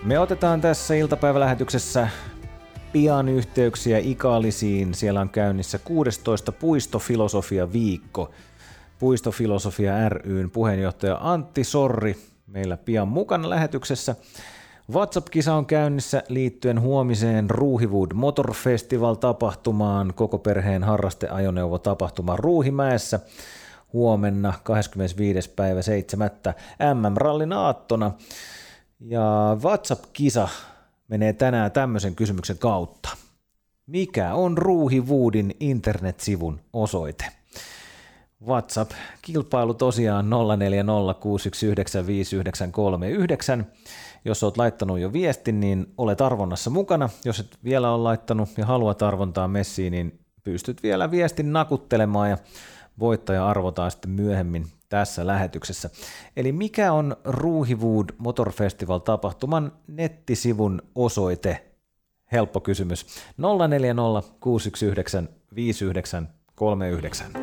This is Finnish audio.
Me otetaan tässä iltapäivälähetyksessä pian yhteyksiä Ikaalisiin. Siellä on käynnissä 16. Puistofilosofia-viikko. Puistofilosofia ry:n puheenjohtaja Antti Sorri meillä pian mukana lähetyksessä. WhatsApp-kisa on käynnissä liittyen huomiseen Ruuhiwood Motor Festival-tapahtumaan, koko perheen harrasteajoneuvotapahtuma Ruuhimäessä huomenna 25.7. MM-rallin aattona. Ja WhatsApp-kisa menee tänään tämmöisen kysymyksen kautta. Mikä on Ruuhiwoodin internetsivun osoite? WhatsApp-kilpailu tosiaan 0406195939. Jos olet laittanut jo viestin, niin olet arvonnassa mukana. Jos et vielä ole laittanut ja haluat arvontaa messiin, niin pystyt vielä viestin nakuttelemaan ja voittaja arvotaan sitten myöhemmin tässä lähetyksessä. Eli mikä on Ruuhiwood Motor Festival -tapahtuman nettisivun osoite? Helppo kysymys. 0406195939.